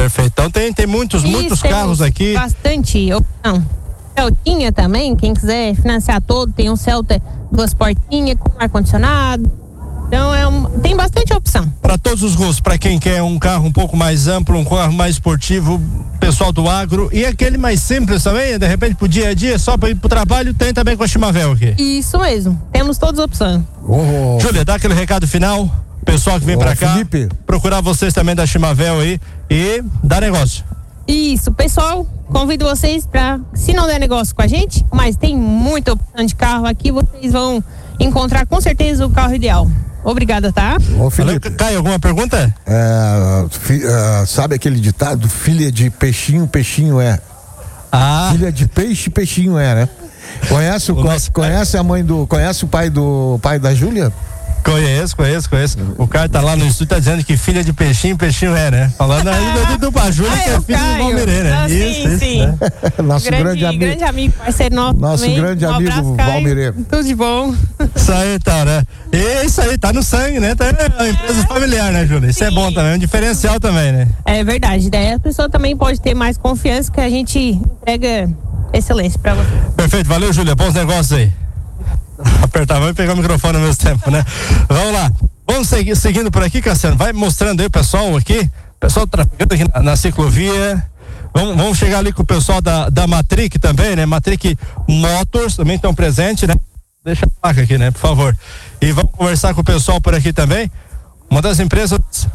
Perfeito. Então tem muitos carros aqui. Bastante opção. Celtinha também, quem quiser financiar todo, tem um Celta 2 portinhas com ar-condicionado. Então tem bastante opção. Para todos os gostos, para quem quer um carro um pouco mais amplo, um carro mais esportivo, pessoal do agro, e aquele mais simples também, de repente pro dia a dia, só para ir pro trabalho, tem também com a Chimavel aqui. Isso mesmo, temos todas as opções. Júlia, dá aquele recado final, pessoal que vem para cá, Felipe, procurar vocês também da Chimavel aí e dar negócio. Isso, pessoal, convido vocês para, se não der negócio com a gente, mas tem muita opção de carro aqui, vocês vão encontrar com certeza o carro ideal. Obrigada, tá? Ô Felipe, Caio, alguma pergunta? Sabe aquele ditado? Filha de peixinho, peixinho é. Filha de peixe, peixinho é, né? Conhece a mãe conhece o pai da Júlia? Conheço. O cara tá lá no estúdio, tá dizendo que filha de peixinho, peixinho é, né? Falando aí do Júlia, que é filho do Valmirê, né? Sim. Né? Nosso grande amigo, parceiro nosso também. Grande amigo Valmirê. Tudo de bom. Isso aí, tá, né? Isso aí, tá no sangue, né? Tá uma empresa familiar, né, Júlia? Isso é bom também, é um diferencial também, né? É verdade, daí a pessoa também pode ter mais confiança que a gente entrega excelência pra você. Perfeito, valeu, Júlia, bons negócios aí. Apertar a mão e pegar o microfone ao mesmo tempo, né? Vamos lá, vamos seguindo por aqui, Cassiano, vai mostrando aí o pessoal aqui, pessoal trafegando aqui na ciclovia. Vamos chegar ali com o pessoal da Matric também, né? Matric Motors também estão presentes, né? Deixa a placa aqui, né? Por favor. E vamos conversar com o pessoal por aqui também. Uma das empresas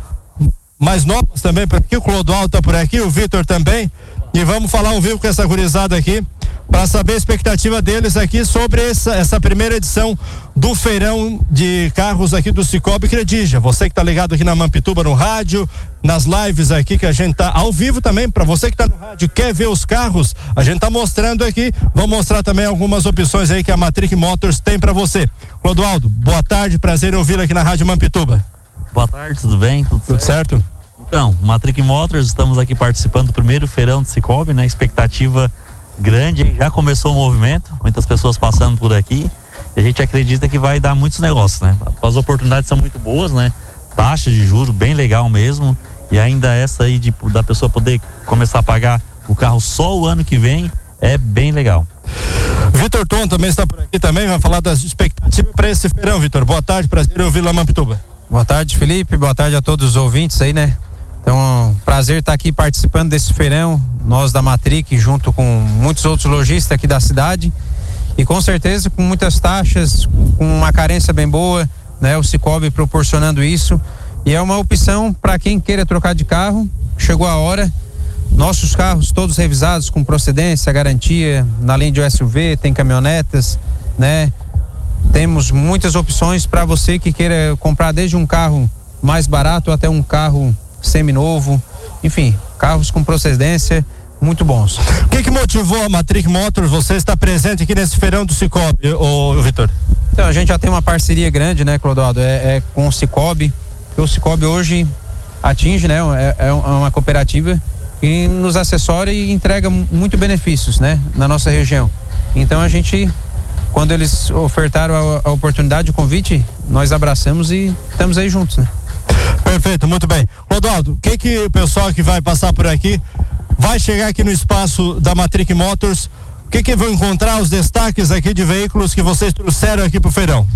mais novas também por aqui, o Clodoaldo tá por aqui, o Vitor também. E vamos falar ao vivo com essa gurizada aqui, para saber a expectativa deles aqui sobre essa primeira edição do feirão de carros aqui do Cicobi Credija. Você que tá ligado aqui na Mampituba no rádio, nas lives aqui que a gente tá ao vivo também, para você que tá no rádio, quer ver os carros, a gente tá mostrando aqui, vamos mostrar também algumas opções aí que a Matric Motors tem para você. Clodoaldo, boa tarde, prazer em ouvi-lo aqui na Rádio Mampituba. Boa tarde, tudo bem? Tudo certo? Então, Matric Motors, estamos aqui participando do primeiro feirão de Cicobi, né? Expectativa grande, já começou o movimento, muitas pessoas passando por aqui, e a gente acredita que vai dar muitos negócios, né? As oportunidades são muito boas, né? Taxa de juros bem legal mesmo, e ainda essa aí da pessoa poder começar a pagar o carro só o ano que vem, é bem legal. Vitor Tom também está por aqui também, vai falar das expectativas para esse feirão, Vitor. Boa tarde, prazer em ouvi-lo na Mampituba. Boa tarde, Felipe, boa tarde a todos os ouvintes aí, né? Então, prazer estar aqui participando desse feirão, nós da Matric, junto com muitos outros lojistas aqui da cidade, e com certeza com muitas taxas, com uma carência bem boa, né? O Cicobi proporcionando isso, e é uma opção para quem queira trocar de carro. Chegou a hora, nossos carros todos revisados com procedência, garantia, na linha de SUV, tem caminhonetas, né? Temos muitas opções para você que queira comprar desde um carro mais barato até um carro seminovo, enfim, carros com procedência muito bons. O que motivou a Matric Motors, você está presente aqui nesse feirão do Cicobi, Vitor? Então, a gente já tem uma parceria grande, né, Clodoaldo, com o Cicobi, porque o Cicobi hoje atinge, né, é uma cooperativa que nos assessora e entrega muito benefícios, né, na nossa região. Então a gente, quando eles ofertaram a oportunidade, o convite, nós abraçamos e estamos aí juntos, né? Perfeito, muito bem. Clodoaldo, o que o pessoal que vai passar por aqui vai chegar aqui no espaço da Matric Motors, o que vão encontrar os destaques aqui de veículos que vocês trouxeram aqui pro feirão?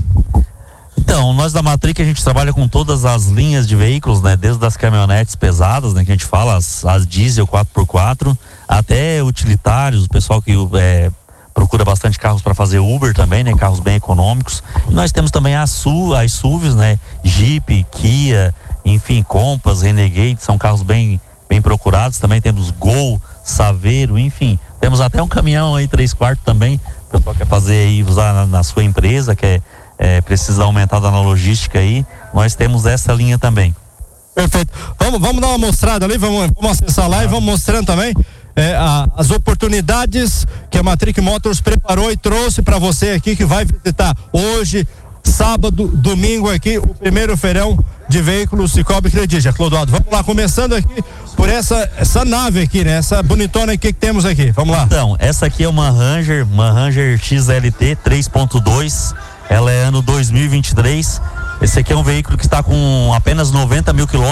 Então, nós da Matric, a gente trabalha com todas as linhas de veículos, né? Desde as caminhonetes pesadas, né? Que a gente fala, as diesel 4x4, até utilitários, o pessoal que procura bastante carros para fazer Uber também, né? Carros bem econômicos. E nós temos também as SUVs, né? Jeep, Kia, enfim, Compass, Renegade, são carros bem procurados. Também temos Gol, Saveiro, enfim. Temos até um caminhão aí 3/4 também, o pessoal quer fazer aí, usar na sua empresa, precisa aumentar na logística aí. Nós temos essa linha também. Perfeito. Vamos dar uma mostrada ali, vamos acessar lá e vamos mostrando também as oportunidades que a Matric Motors preparou e trouxe para você aqui que vai visitar hoje, sábado, domingo aqui, o primeiro feirão de veículos Cicobi Credija. Clodoaldo, vamos lá, começando aqui por essa nave aqui, né? Essa bonitona aqui que temos aqui, vamos lá. Então, essa aqui é uma Ranger XLT 3.2, ela é ano 2023, esse aqui é um veículo que está com apenas 90 mil quilômetros.